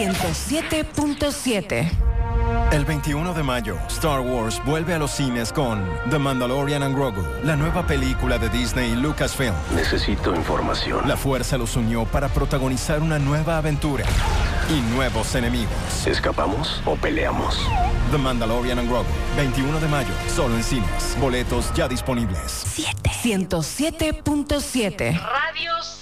107.7. El 21 de mayo, Star Wars vuelve a los cines con The Mandalorian and Grogu, la nueva película de Disney y Lucasfilm. Necesito información. La fuerza los unió para protagonizar una nueva aventura y nuevos enemigos. ¿Escapamos o peleamos? The Mandalorian and Grogu, 21 de mayo, solo en cines. Boletos ya disponibles. 107.7. Radio